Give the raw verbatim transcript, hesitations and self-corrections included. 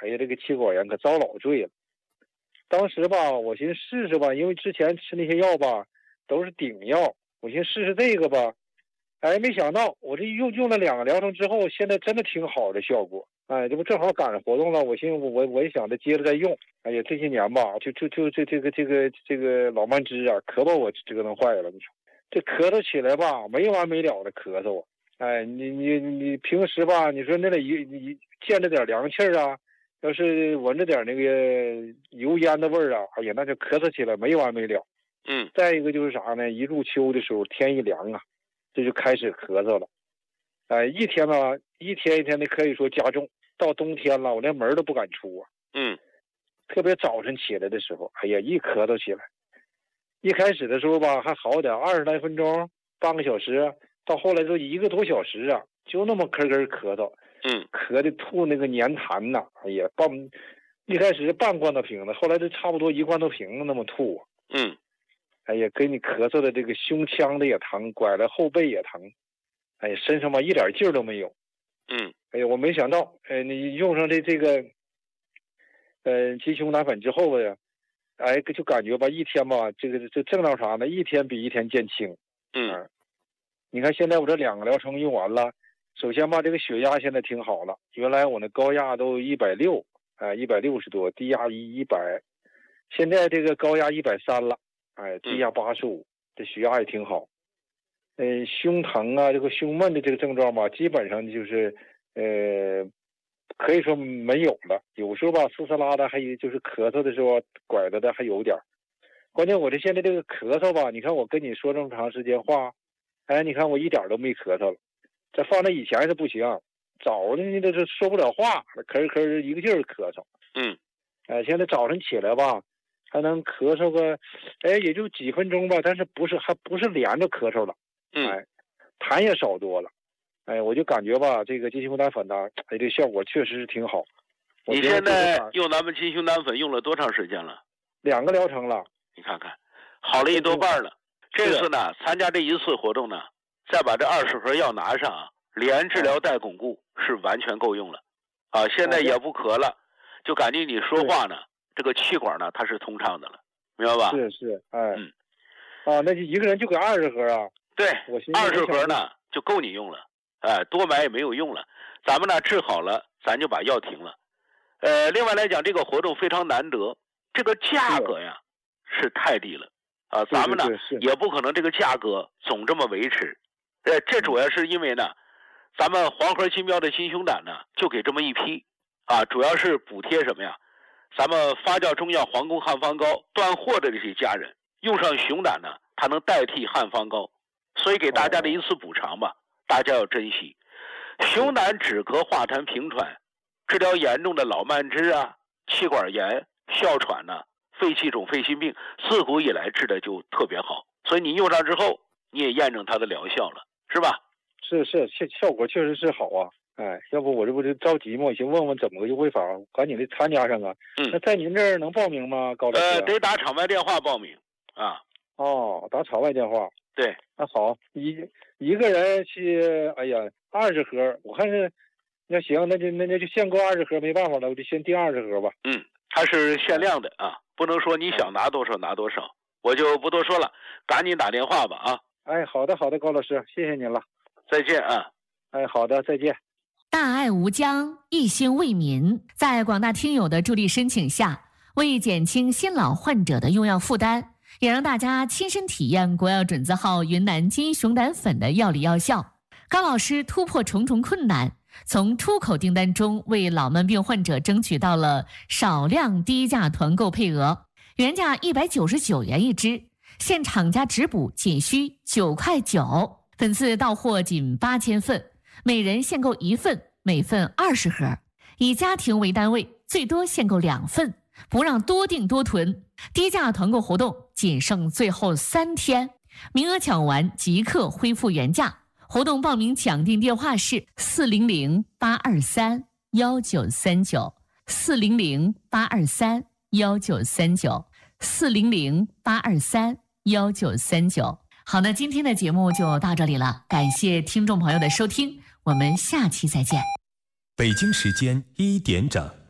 哎呀，这个气管炎可遭老罪了。当时吧，我寻思试试吧，因为之前吃那些药吧都是顶药，我寻思试试这个吧。哎，没想到我这用用了两个疗程之后，现在真的挺好的效果。哎，这不正好赶上活动了，我寻思我我我也想着接着再用。哎呀，这些年吧，就就就这这个这个这个老慢支啊，可把我折腾坏了。你说这咳嗽起来吧，没完没了的咳嗽啊。哎，你你你平时吧，你说那得一你见着点凉气儿啊，要是闻着点那个油烟的味儿啊，哎呀，那就咳嗽起来没完没了。 嗯， 再一个就是啥呢？一入秋的时候，天一凉啊，这就开始咳嗽了。哎，一天呢，一天一天的可以说加重。到冬天了，我连门都不敢出啊。 嗯， 特别早晨起来的时候，哎呀，一咳嗽起来，一开始的时候吧还好点，二十来分钟，半个小时，到后来都一个多小时啊，就那么咳咳咳嗽。 嗯， 咳的吐那个粘痰呐，哎呀，半一开始半罐头瓶子，后来就差不多一罐头瓶子那么吐。 嗯， 哎呀，给你咳嗽的这个胸腔的也疼，拐了后背也疼，哎呀，身上吧一点劲儿都没有。 嗯， 哎呀，我没想到，哎，你用上这这个，呃，鸡胸胆粉之后呀，哎，就感觉吧，一天吧，这个这症状啥呢？一天比一天见轻。 嗯， 啊，你看现在我这两个疗程用完了，首先吧，这个血压现在挺好了，原来我那高压都一百六，哎，一百六十多，低压一一百，现在这个高压一百三了，哎，低压八十五，这血压也挺好。呃，胸疼啊，这个胸闷的这个症状吧，基本上就是，呃，可以说没有了。有时候吧，嘶嘶拉的，还有就是咳嗽的时候，拐着的还有点。关键我这现在这个咳嗽吧，你看我跟你说这么长时间话，哎，你看我一点都没咳嗽了。这放在以前是不行，早上这是说不了话，咳咳一个劲儿咳嗽。 嗯， 哎，现在早晨起来吧，还能咳嗽个，哎，也就几分钟吧，但是不是还不是连着咳嗽了。哎，痰也少多了，哎，我就感觉吧，这个鸡胸胆粉呢，哎，这效果确实是挺好。 你现在用咱们鸡胸胆粉用了多长时间了？ 两个疗程了。 你看看，好了一多半了。这次呢，参加这一次活动呢，再把这二十盒药拿上啊，连治疗带巩固是完全够用了。啊，现在也不咳了，就感觉你说话呢，这个气管呢它是通畅的了，明白吧？ 是是，哎， 嗯， 啊，那就一个人就给二十盒啊。 对，二十盒呢就够你用了，哎，多买也没有用了。咱们呢治好了，咱就把药停了。呃，另外来讲，这个活动非常难得，这个价格呀是太低了啊，咱们呢也不可能这个价格总这么维持。呃，这主要是因为呢，咱们黄河金标的金胸胆呢就给这么一批啊，主要是补贴什么呀？咱们发酵中药皇宫汉方膏断货的这些家人用上熊胆呢，它能代替汉方膏。所以给大家的一次补偿吧，大家要珍惜。熊胆止咳化痰平喘，治疗严重的老慢支啊、气管炎、哮喘呐、啊、肺气肿、肺心病，自古以来治的就特别好。所以你用上之后，你也验证它的疗效了，是吧？ 是是，效效果确实是好啊。哎，要不我这不就着急吗？我寻问问怎么个优惠法，赶紧的参加上啊。 嗯， 那在您这儿能报名吗，高老师？ 呃，得打场外电话报名啊。 哦，打场外电话。 对， 那好，一一个人去，哎呀，二十盒，我看是，那行，那就那那就限购二十盒，没办法了，我就先订二十盒吧。 嗯，它是限量的啊，不能说你想拿多少拿多少，我就不多说了，赶紧打电话吧啊。 哎，好的好的，高老师，谢谢您了， 再见啊。 哎，好的，再见。 大爱无疆，一心为民，在广大听友的助力申请下，为减轻新老患者的用药负担，也让大家亲身体验国药准字号云南金熊胆粉的药理药效。高老师突破重重困难，从出口订单中为老慢病患者争取到了少量低价团购配额，原价一百九十九元一支，现厂家直补仅需九块九，本次到货仅八千份，每人限购一份，每份二十盒，以家庭为单位，最多限购两份，不让多订多囤。低价团购活动仅剩最后三天，名额抢完即刻恢复原价。活动报名抢订电话是四零零八二三幺九三九，四零零八二三幺九三九，四零零八二三幺九三九。好，那今天的节目就到这里了，感谢听众朋友的收听，我们下期再见。 北京时间一点整。